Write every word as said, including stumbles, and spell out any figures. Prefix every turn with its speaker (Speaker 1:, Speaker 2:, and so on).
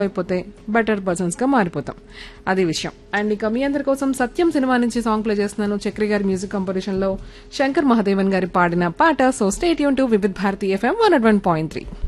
Speaker 1: అయిపోతే better persons గా మారిపోతాం. అది విషయం. అండ్ ఇక మీ అందరి కోసం సత్యం సినిమా నుంచి సాంగ్ ప్లే చేస్తున్నాను. చక్రి గారి మ్యూజిక్ కంపోజిషన్ లో శంకర్ మహాదేవన్ గారి పాడిన పాట. So stay tune to Vividh Bharati FM one point three.